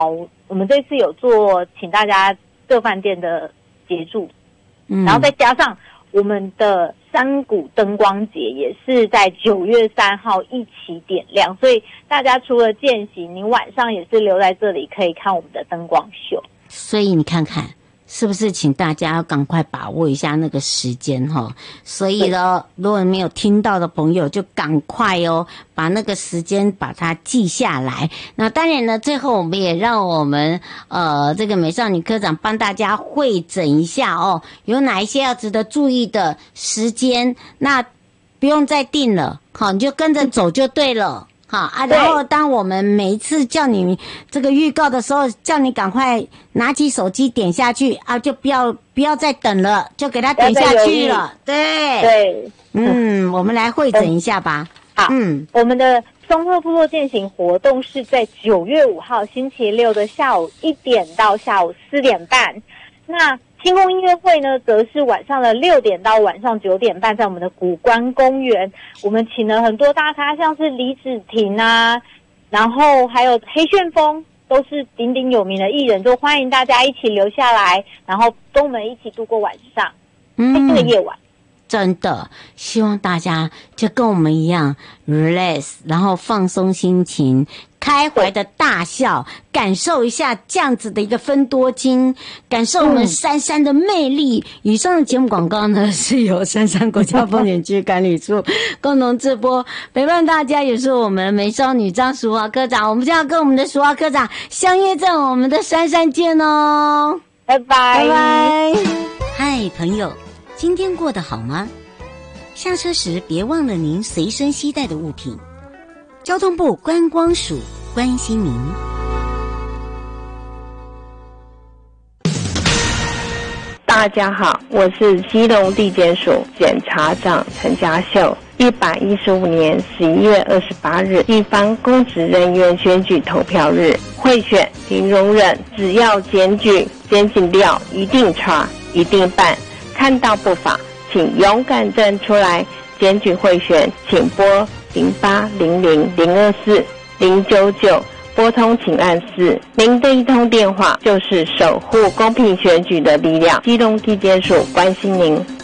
我们这次有做请大家各饭店的协助，然后再加上我们的山谷灯光节也是在9月3号一起点亮，所以大家除了健行，你晚上也是留在这里可以看我们的灯光秀。 所以你看看是不是请大家要赶快把握一下那个时间哈？所以呢，如果没有听到的朋友，就赶快哦，把那个时间把它记下来。那当然呢，最后我们也让我们这个美少女科长帮大家汇整一下哦，有哪一些要值得注意的时间，那不用再定了，好，你就跟着走就对了。好啊，然后当我们每一次叫你这个预告的时候，叫你赶快拿起手机点下去啊，就不要再等了，就给他点下去了。对，我们来汇整一下吧。 好，我们的松鹤部落健行活动是在9月5号星期六的下午1点到下午4点半。那星空音乐会呢，则是晚上的6点到晚上9点半，在我们的谷关公园。我们请了很多大咖，像是李芷婷啊，然后还有黑旋风，都是鼎鼎有名的艺人，都欢迎大家一起留下来，然后跟我们一起度过晚上开心的夜晚。 真的希望大家就跟我们一样 relax， 然后放松心情，开怀的大笑，感受一下这样子的一个分多金，感受我们杉杉的魅力。以上的节目广告呢，是由杉杉国家风景区管理处共同直播，陪伴大家也是我们美少女张淑华科长。我们就要跟我们的淑华科长相约在我们的杉杉见哦， 拜拜，拜拜。 嗨，朋友。今天过得好吗？下车时别忘了您随身携带的物品。交通部观光署关心您。 大家好，我是基隆地检署检察长陈家秀。115年11月28日，地方公职人员选举投票日，贿选零容忍，只要检举检警料一定查，一定办。看到不法，请勇敢站出来检举贿选，请拨0800-024-099拨通请按4，您的一通电话就是守护公平选举的力量。基隆地检署关心您。